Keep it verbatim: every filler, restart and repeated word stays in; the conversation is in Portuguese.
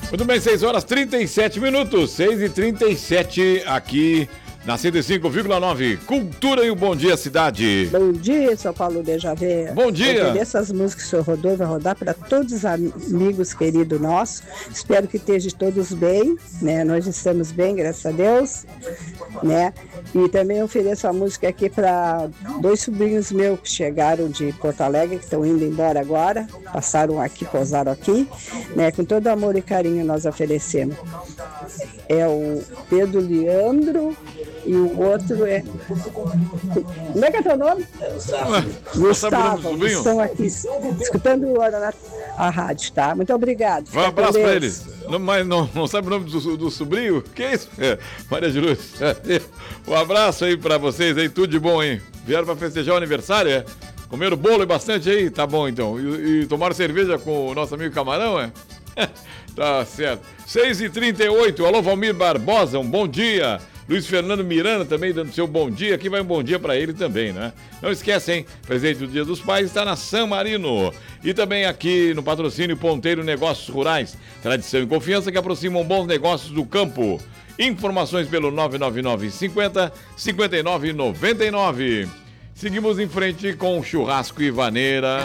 Muito bem, seis horas e trinta e sete minutos, seis e trinta e sete aqui na cento e cinco vírgula nove. Cultura e o Bom Dia Cidade. Bom dia, São Paulo de Javé. Bom dia. Essas músicas que o senhor rodou, vai rodar para todos os amigos queridos nossos. Espero que estejam todos bem, né? Nós estamos bem, graças a Deus, né? E também ofereço a música aqui para dois sobrinhos meus que chegaram de Porto Alegre, que estão indo embora agora, passaram aqui, pousaram aqui, né? Com todo amor e carinho nós oferecemos. É o Pedro Leandro e o outro é... Como é que é teu nome? Ué, Gustavo. Estão aqui escutando a, a rádio, tá? Muito obrigado. Um abraço para eles. Não, mas não, não sabe o nome do, do sobrinho? Que é isso? É, Maria de Luz. Um abraço aí para vocês aí, tudo de bom, hein? Vieram para festejar o aniversário, é? Comeram bolo e bastante aí? Tá bom, então. E, e tomaram cerveja com o nosso amigo Camarão, é? Tá certo. seis e trinta e oito, alô Valmir Barbosa, um bom dia. Luiz Fernando Miranda também dando seu bom dia. Aqui vai um bom dia para ele também, né? Não esquece, hein? Presente do Dia dos Pais está na San Marino. E também aqui no patrocínio Ponteiro Negócios Rurais. Tradição e confiança que aproximam bons negócios do campo. Informações pelo nove nove nove cinquenta, cinquenta e nove noventa e nove. Seguimos em frente com churrasco e vaneira.